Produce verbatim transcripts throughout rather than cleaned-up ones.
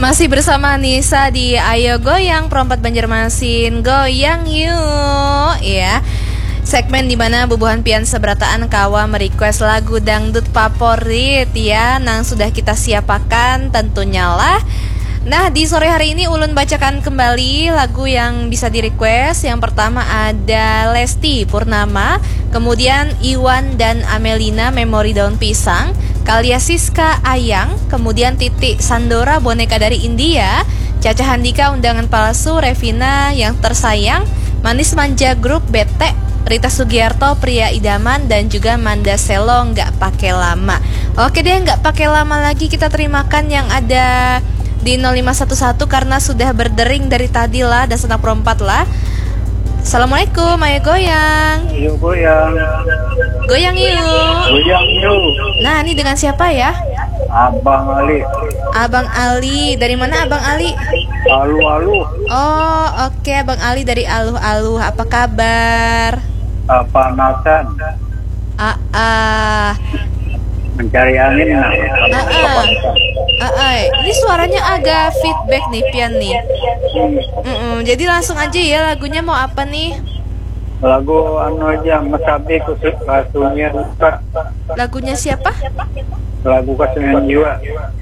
Masih bersama Nisa di Ayo Goyang Perempat Banjarmasin, goyang yuk ya. Segmen dimana bubuhan pian seberataan kawa merequest lagu dangdut favorit ya, nang sudah kita siapakan tentunya lah. Nah, di sore hari ini Ulun bacakan kembali lagu yang bisa di-request. Yang pertama ada Lesti Purnama, kemudian Iwan dan Amelina Memori Daun Pisang, Kalia Siska Ayang, kemudian Titik Sandora Boneka dari India, Caca Handika Undangan Palsu, Revina Yang Tersayang, Manis Manja Grup Bete, Rita Sugiarto Pria Idaman, dan juga Manda Selo Nggak Pakai Lama. Oke deh, nggak pakai lama lagi, kita terimakan yang ada di nol lima satu satu karena sudah berdering dari tadi lah, dan senang perempat lah. Assalamualaikum, ayo goyang. Ayo goyang. Goyang yuk. Goyang yuk. Nah, ini dengan siapa ya? Abang Ali. Abang Ali, dari mana Abang Ali? Alu-alu. Oh, oke, Abang Ali dari Aluh-Aluh. Apa kabar? Apa nasan? Ah, ah. Mencari angin. Nah. Ah, ah. Ah, ah. Ini suaranya agak feedback nih, Pian nih. Mm-mm, jadi langsung aja ya, lagunya mau apa nih? Lagu anu aja, Masabi Kasunyian. Lagunya siapa? Lagu Kasunyian Jiwa.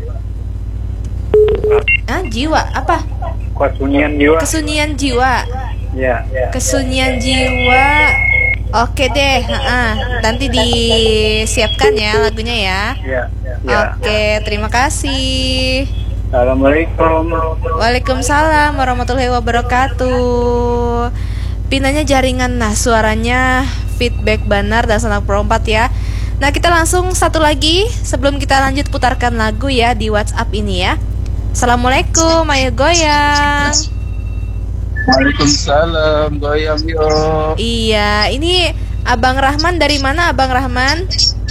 Ah, jiwa apa? Kasunyian Jiwa. Kesunyian jiwa. Ya. Kesunyian jiwa. Oke deh, ha-ha. Nanti disiapkan ya lagunya ya. Ya. Ya. Oke, terima kasih. Assalamualaikum. Waalaikumsalam warahmatullahi wabarakatuh. Pinanya jaringan, nah suaranya feedback benar dan senang perempat ya. Nah, kita langsung satu lagi sebelum kita lanjut putarkan lagu ya di WhatsApp ini ya. Assalamualaikum, ayo goyang. Waalaikumsalam, goyang yuk. Iya, ini Abang Rahman dari mana Abang Rahman?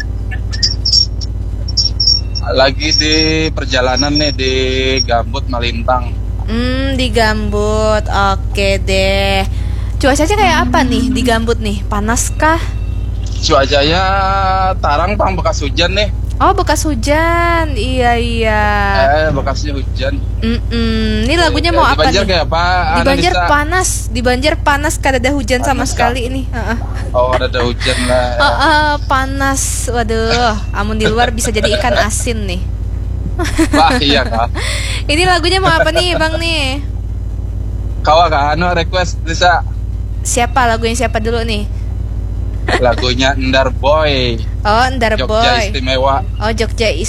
Lagi di perjalanan nih di Gambut Malintang. Hmm, di Gambut. Oke deh. Cuacanya kayak apa nih di Gambut nih? Panas kah? Cuacanya tarang pang bekas hujan nih. Oh, bekas hujan. Iya, iya. Eh, bekasnya hujan. Mm-mm. Ini lagunya mau di apa Banjar nih? kayak apa? Di Banjar Analisa? panas. Di Banjar panas, kada ada hujan sama Panas, sekali ini. Heeh. Oh, ada ada hujan lah. Heeh, panas. Waduh, amun di luar bisa jadi ikan asin nih. Wah, iya kak. Ini lagunya mau apa nih, Bang nih? Kawa kak, anu request bisa Siapa lagunya siapa dulu nih? lagunya Ndar Boy. Oh, Ndar Jogja Boy. Istimewa. Oh, Jogja